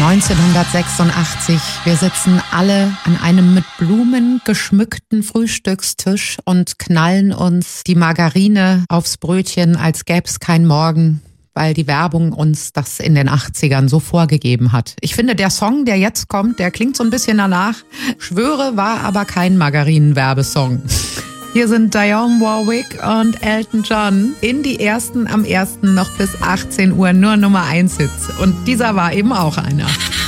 1986. Wir sitzen alle an einem mit Blumen geschmückten Frühstückstisch und knallen uns die Margarine aufs Brötchen, als gäb's kein Morgen, weil die Werbung uns das in den 80ern so vorgegeben hat. Ich finde, der Song, der jetzt kommt, der klingt so ein bisschen danach. Schwöre, war aber kein Margarinen-Werbesong. Hier sind Dionne Warwick und Elton John in die ersten am 1. noch bis 18 Uhr nur Nummer 1 Hits. Und dieser war eben auch einer.